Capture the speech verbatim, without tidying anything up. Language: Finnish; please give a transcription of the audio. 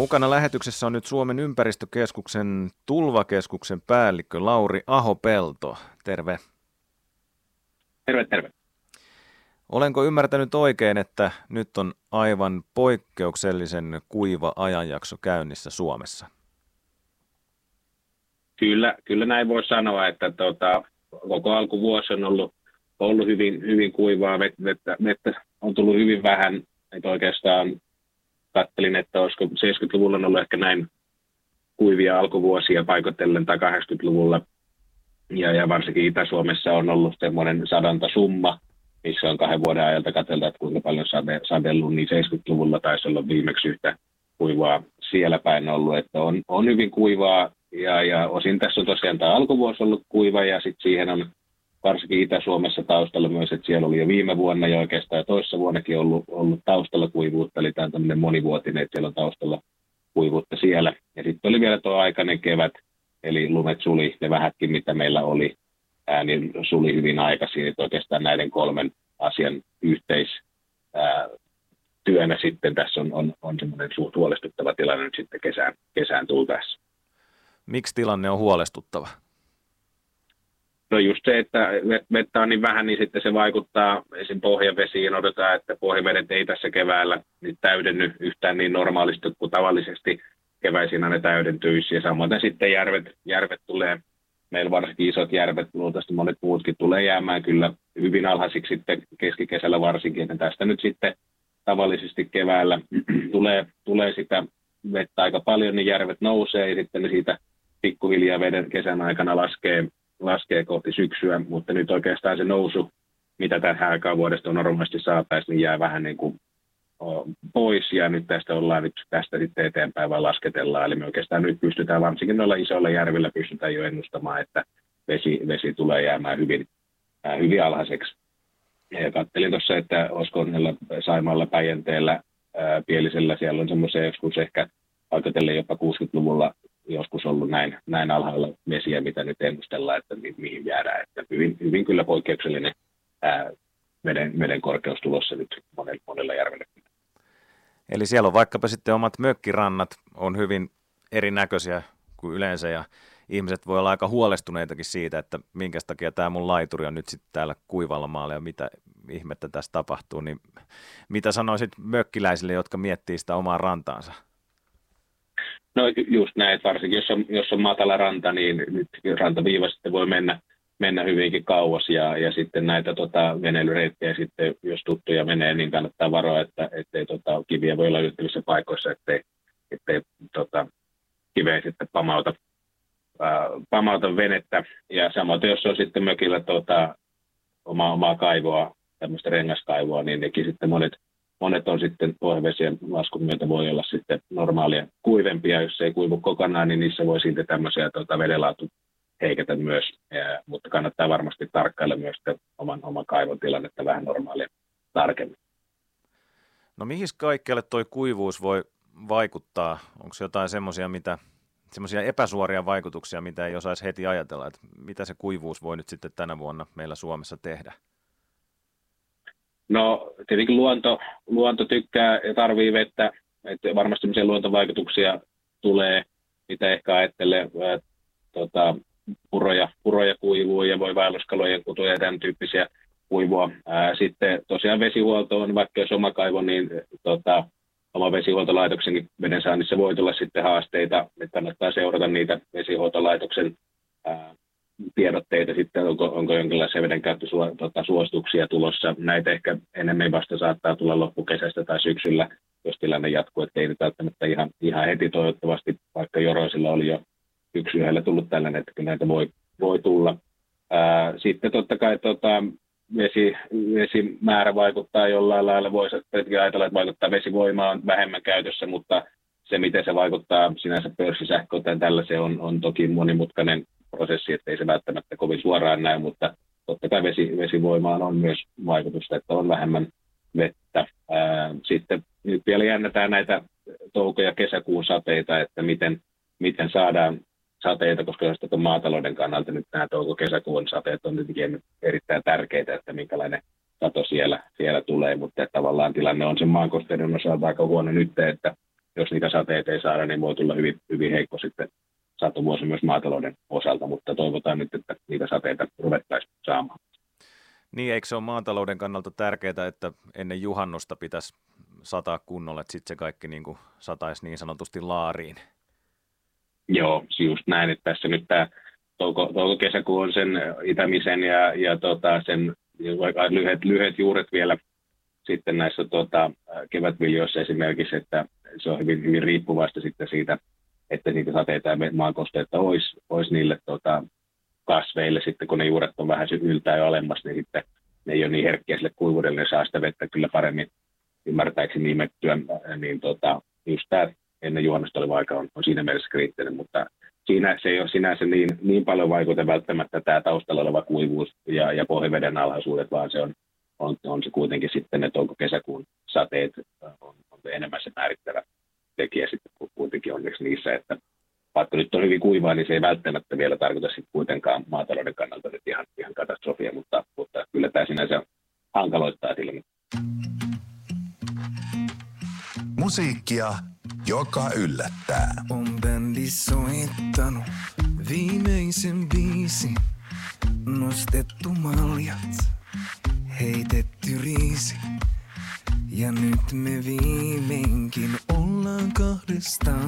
Mukana lähetyksessä on nyt Suomen ympäristökeskuksen tulvakeskuksen päällikkö Lauri Aho-Pelto. Terve. Terve, terve. Olenko ymmärtänyt oikein, että nyt on aivan poikkeuksellisen kuiva ajanjakso käynnissä Suomessa? Kyllä, kyllä näin voi sanoa, että tuota, koko alkuvuosi on ollut, ollut hyvin, hyvin kuivaa. Vettä, vettä on tullut hyvin vähän. Että oikeastaan katselin, että olisiko seitsemänkymmentäluvulla on ollut ehkä näin kuivia alkuvuosia paikotellen tai kahdeksankymmentäluvulla. Ja, ja varsinkin Itä-Suomessa on ollut semmoinen sadanta summa, missä on kahden vuoden ajalta katselta, että kuinka paljon sade, sadellut, niin seitsemänkymmentäluvulla taisi olla viimeksi yhtä kuivaa siellä päin ollut, että on, on hyvin kuivaa ja, ja osin tässä on tosiaan tämä alkuvuosi ollut kuiva ja sitten siihen on varsinkin Itä-Suomessa taustalla myös, että siellä oli jo viime vuonna ja oikeastaan ja toissa vuonnakin ollut, ollut taustalla kuivuutta, eli tämä on tämmöinen monivuotinen, että siellä on taustalla kuivuutta siellä. Ja sitten oli vielä tuo aikainen kevät, eli lumet suli, ne vähätkin mitä meillä oli, ää, niin suli hyvin aikaisin, että oikeastaan näiden kolmen asian yhteistyönä sitten tässä on, on, on semmoinen suht huolestuttava tilanne nyt sitten kesään, kesään tultaessa. Miksi tilanne on huolestuttava? No just se, että vettä on niin vähän, niin sitten se vaikuttaa esim. Pohjavesiin. Odotetaan, että pohjavedet ei tässä keväällä nyt täydenny yhtään niin normaalisti kuin tavallisesti keväisinä ne täydentyisi. Ja samoin sitten järvet, järvet tulee, meillä varsinkin isot järvet, luultavasti monet muutkin tulee jäämään kyllä hyvin alhaisiksi sitten keskikesällä varsinkin. Ja tästä nyt sitten tavallisesti keväällä tulee, tulee sitä vettä aika paljon, niin järvet nousee ja sitten ne siitä pikkuhiljaa veden kesän aikana laskee. laskee kohti syksyä, mutta nyt oikeastaan se nousu, mitä tähän aikaan vuodesta normaalisti saataisiin, niin jää vähän niin kuin pois, ja nyt tästä ollaan nyt tästä sitten eteenpäin vaan lasketellaan, eli me oikeastaan nyt pystytään, varsinkin noilla isoilla järvillä pystytään jo ennustamaan, että vesi, vesi tulee jäämään hyvin, äh, hyvin alhaiseksi. Ja katselin tuossa, että olisiko näillä Saimaalla, Päijänteellä, äh, Pielisellä, siellä on semmoisia joskus ehkä aikatellen jopa kuusikymmentäluvulla joskus ollut näin, näin alhaalla vesiä, mitä nyt ennustellaan, että mi- mihin jäädään. Että hyvin, hyvin kyllä poikkeuksellinen ää, veden, veden korkeus tulossa nyt monella, monella järvellä. Eli siellä on vaikkapa sitten omat mökkirannat on hyvin erinäköisiä kuin yleensä ja ihmiset voi olla aika huolestuneitakin siitä, että minkä takia tämä mun laituri on nyt sitten täällä kuivalla maalla ja mitä ihmettä tässä tapahtuu. Niin mitä sanoisit mökkiläisille, jotka miettii sitä omaa rantaansa? No just näin, että varsinkin jos on, jos on matala ranta, niin nyt rantaviiva sitten voi mennä, mennä hyvinkin kauas ja, ja sitten näitä tota, veneilyreittejä sitten, jos tuttuja menee, niin kannattaa varoa, että ettei tota, kiviä voi olla yllättävissä paikoissa, ettei, ettei tota, kiveä sitten pamauta, ää, pamauta venettä. Ja samoin, jos on sitten mökillä tota, omaa, omaa kaivoa, tämmöistä rengaskaivoa, niin nekin sitten monet Monet on sitten pohjavesien laskun myötä voi olla sitten normaalia kuivempia. Jos se ei kuivu kokonaan, niin niissä voi sitten tämmöisiä tuota, vedenlaatu heiketä myös. Ja, mutta kannattaa varmasti tarkkailla myös oman, oman kaivon tilannetta vähän normaalia tarkemmin. No mihin kaikkialle tuo kuivuus voi vaikuttaa? Onko jotain semmoisia, mitä, semmoisia epäsuoria vaikutuksia, mitä ei osaisi heti ajatella? Että mitä se kuivuus voi nyt sitten tänä vuonna meillä Suomessa tehdä? No tietenkin luonto, luonto tykkää ja tarvii vettä, että varmasti sellaisia luontovaikutuksia tulee, mitä ehkä ajattelee, ää, tota, puroja, puroja kuivuu ja voi vaelluskalojen kutuja ja tämän tyyppisiä kuivua. Ää, sitten tosiaan vesihuolto on, vaikka jos oma kaivo, niin tota, oma vesihuoltolaitoksenkin veden saannissa voi tulla sitten haasteita, että kannattaa seurata niitä vesihuoltolaitoksen ää, tiedotteita sitten, onko, onko jonkinlaisia vedenkäyttösuosituksia tulossa. Näitä ehkä enemmän vasta saattaa tulla loppukesästä tai syksyllä, jos tilanne jatkuu, ettei nyt välttämättä ihan, ihan heti toivottavasti, vaikka Joroisilla oli jo yksi yhdellä tullut tällainen, että kyllä näitä voi, voi tulla. Ää, sitten totta kai tota, vesi, vesimäärä vaikuttaa jollain lailla, voisi ajatella, että vaikuttaa vesivoimaa on vähemmän käytössä, mutta se, miten se vaikuttaa sinänsä pörssisähköön tai tällaiseen, on, on toki monimutkainen prosessi, ettei se välttämättä kovin suoraan näy, mutta totta kai vesi, vesivoimaan on myös vaikutusta, että on vähemmän vettä. Ää, sitten nyt vielä jännätään näitä touko- ja kesäkuun sateita, että miten, miten saadaan sateita, koska sitten maatalouden kannalta nyt nämä touko-kesäkuun sateet on tietenkin erittäin tärkeitä, että minkälainen sato siellä, siellä tulee, mutta tavallaan tilanne on sen maankosteiden osalta aika huono nyt, että jos niitä sateita ei saada, niin voi tulla hyvin, hyvin heikko sitten satovuosi myös maatalouden osalta, mutta toivotaan nyt, että niitä sateita ruvettaisiin saamaan. Niin, eikö se ole maatalouden kannalta tärkeää, että ennen juhannusta pitäisi sataa kunnolla, että sitten se kaikki niin kuin sataisi niin sanotusti laariin? Joo, just näin, että tässä nyt tämä touko, touko-kesäkuu on sen itämisen ja, ja tota, sen vaikka lyhyet, lyhyet juuret vielä sitten näissä tota, kevätviljoissa esimerkiksi, että se on hyvin, hyvin riippuvasta sitten siitä, että niitä sateita ja maankosteita olisi, olisi niille tota, kasveille sitten, kun ne juuret on vähän yltää jo alemmas, niin sitten ne ei ole niin herkkiä sille kuivuudelle, ne saa sitä vettä kyllä paremmin ymmärtääkseni nimettyä, niin tota, just tämä ennen juhannusta oleva aika on, on siinä mielessä kriittinen, mutta siinä se ei ole sinänsä niin, niin paljon vaikuta välttämättä tämä taustalla oleva kuivuus ja, ja pohjaveden alhaisuudet, vaan se on, on, on se kuitenkin sitten ne touko-kesäkuun sateet on, on enemmän se määrittävä tekijä sitten kuitenkin onneksi niissä, että vaikka nyt on hyvin kuivaa, niin se ei välttämättä vielä tarkoita sitten kuitenkaan maatalouden kannalta nyt ihan, ihan katastrofia, mutta, mutta kyllä tämä sinänsä hankaloittaa tilannetta. Musiikkia, joka yllättää. On bändi soittanut viimeisen biisin, nostettu maljat, heitetty riisi. Ja nyt me viimeinkin ollaan kahdestaan.